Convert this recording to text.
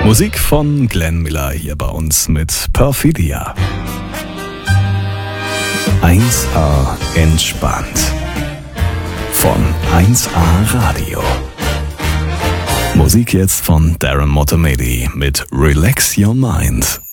Musik von Glenn Miller hier bei uns mit Perfidia. 1A entspannt. Von 1A Radio. Musik jetzt von Darren Motomedi mit Relax Your Mind.